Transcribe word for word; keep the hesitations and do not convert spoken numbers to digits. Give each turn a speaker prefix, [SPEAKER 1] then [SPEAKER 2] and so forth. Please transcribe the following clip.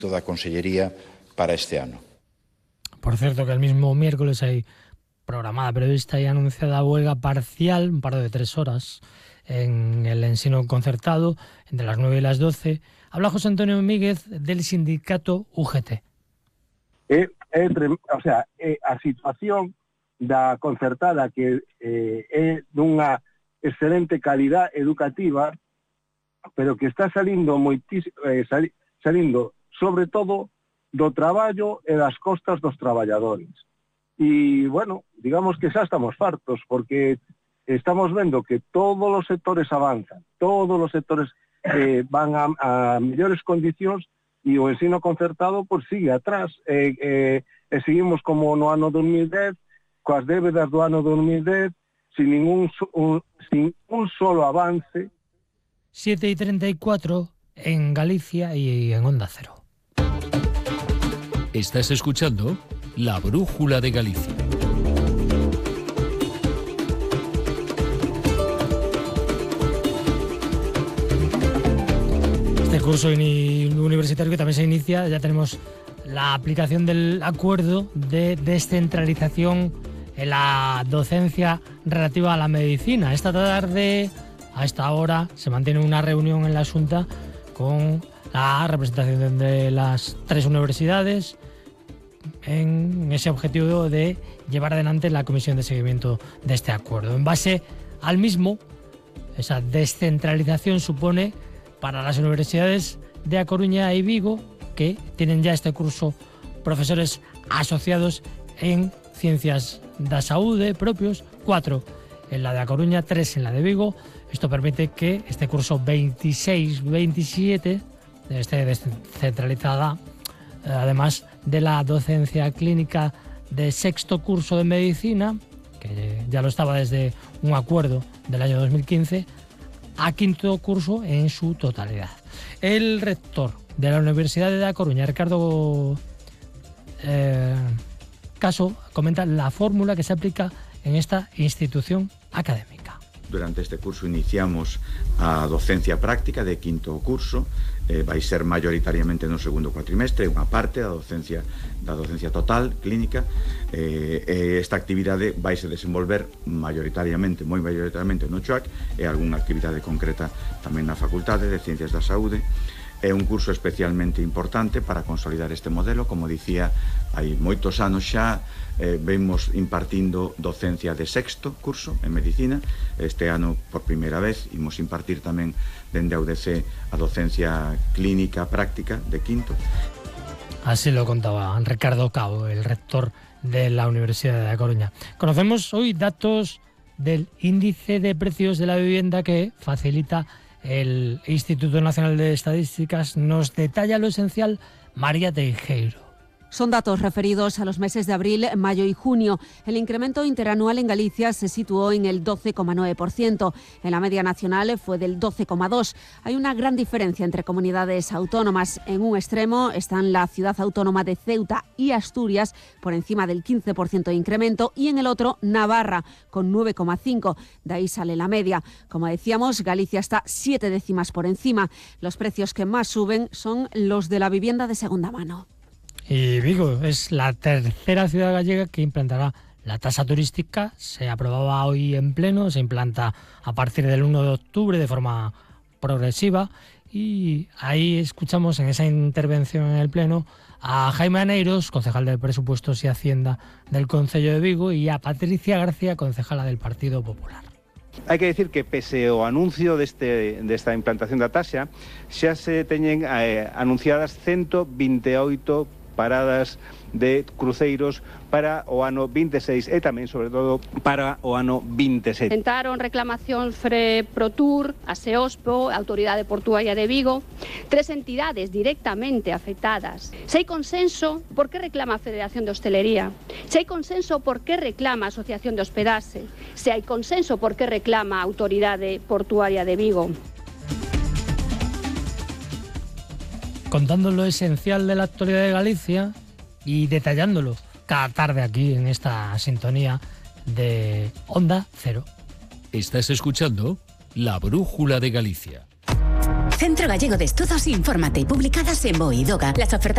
[SPEAKER 1] da Consellería para este ano.
[SPEAKER 2] Por cierto, que el mismo miércoles hay programada prevista y anunciada huelga parcial, un paro de tres horas, en el ensino concertado, entre las nueve y las doce. Habla José Antonio Míguez del sindicato U G T.
[SPEAKER 3] É, é, o sea, é a situación da concertada que eh, é dunha excelente calidad educativa, pero que está salindo moitísimo, eh, sali, salindo sobre todo do traballo e das costas dos traballadores. E, bueno, digamos que xa estamos fartos, porque estamos vendo que todos os sectores avanzan, todos os sectores eh, van a, a mellores condicións, e o ensino concertado pues, sigue atrás. E, e, e seguimos como no ano dos mil dez, coas débedas do ano dos mil dez, sin ningún un, sin un solo avance.
[SPEAKER 2] siete y treinta y cuatro en Galicia y en Onda Cero.
[SPEAKER 4] Estás escuchando La Brújula de Galicia.
[SPEAKER 2] Este curso universitario que también se inicia, ya tenemos la aplicación del acuerdo de descentralización en la docencia relativa a la medicina. Esta tarde, a esta hora, se mantiene una reunión en la Xunta con la representación de las tres universidades en ese objetivo de llevar adelante la comisión de seguimiento de este acuerdo. En base al mismo, esa descentralización supone para las universidades de A Coruña y Vigo, que tienen ya este curso profesores asociados en ciencias da saúde propios, cuatro en la de A Coruña, tres en la de Vigo. Esto permite que este curso veintiséis veintisiete esté descentralizada, además de la docencia clínica de sexto curso de medicina, que ya lo estaba desde un acuerdo del año dos mil quince, a quinto curso en su totalidad. El rector de la Universidad de A Coruña, Ricardo eh, Caso, comenta la fórmula que se aplica en esta institución académica.
[SPEAKER 5] Durante este curso iniciamos a docencia práctica de quinto curso, eh, vai ser mayoritariamente no segundo cuatrimestre, unha parte da docencia da docencia total, clínica. Eh, esta actividade vai se desenvolver mayoritariamente, moi mayoritariamente no C H U A C e algunha actividade concreta tamén na Facultade de Ciencias da Saúde. É un curso especialmente importante para consolidar este modelo. Como dicía, hai moitos anos xa eh, vemos impartindo docencia de sexto curso en medicina. Este ano, por primeira vez, imos impartir tamén dende a U D C a docencia clínica práctica de quinto.
[SPEAKER 2] Así lo contaba Ricardo Cao, el rector de la Universidad de A Coruña. Conocemos hoy datos del índice de precios de la vivienda que facilita el Instituto Nacional de Estadísticas. Nos detalla lo esencial María Teijeiro.
[SPEAKER 6] Son datos referidos a los meses de abril, mayo y junio. El incremento interanual en Galicia se situó en el doce coma nueve por ciento. En la media nacional fue del doce coma dos por ciento. Hay una gran diferencia entre comunidades autónomas. En un extremo están la ciudad autónoma de Ceuta y Asturias, por encima del quince por ciento de incremento, y en el otro Navarra, con nueve coma cinco por ciento. De ahí sale la media. Como decíamos, Galicia está siete décimas por encima. Los precios que más suben son los de la vivienda de segunda mano.
[SPEAKER 2] Y Vigo es la tercera ciudad gallega que implantará la tasa turística. Se aprobaba hoy en pleno, se implanta a partir del uno de octubre de forma progresiva, y ahí escuchamos en esa intervención en el pleno a Jaime Aneiros, concejal de Presupuestos y Hacienda del Concello de Vigo, y a Patricia García, concejala del Partido Popular.
[SPEAKER 7] Hai que decir que pese ao anuncio deste, desta implantación da taxa, xa se teñen eh, anunciadas ciento vinte e oito paradas de cruceiros para o ano veintiséis e tamén, sobre todo, para o ano veintisiete.
[SPEAKER 8] Presentaron reclamacións Fre Protur, a Seospo, a Autoridade Portuaria de Vigo, tres entidades directamente afectadas. Se hai consenso, por que reclama a Federación de Hostelería? Se hai consenso, por que reclama a Asociación de Hospedaxe? Se hai consenso, por que reclama a Autoridade Portuaria de Vigo?
[SPEAKER 2] Contando lo esencial de la actualidad de Galicia y detallándolo cada tarde aquí en esta sintonía de Onda Cero.
[SPEAKER 4] Estás escuchando La Brújula de Galicia.
[SPEAKER 9] Centro Gallego de Estudos, infórmate. Publicadas en Boidoga. Las ofertas